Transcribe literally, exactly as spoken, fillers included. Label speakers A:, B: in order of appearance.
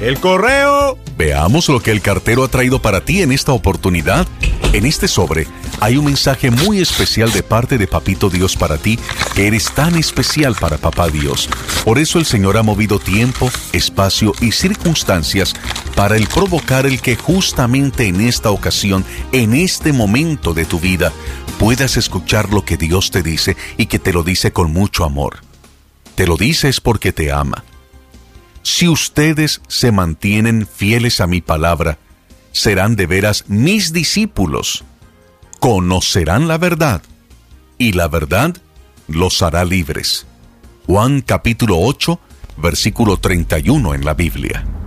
A: ¡El correo!
B: Veamos lo que el cartero ha traído para ti en esta oportunidad. En este sobre hay un mensaje muy especial de parte de Papito Dios para ti, que eres tan especial para Papá Dios. Por eso el Señor ha movido tiempo, espacio y circunstancias para el provocar el que justamente en esta ocasión, en este momento de tu vida, puedas escuchar lo que Dios te dice y que te lo dice con mucho amor. Te lo dice es porque te ama. Si ustedes se mantienen fieles a mi palabra, serán de veras mis discípulos. Conocerán la verdad, y la verdad los hará libres. Juan capítulo ocho, versículo treinta y uno en la Biblia.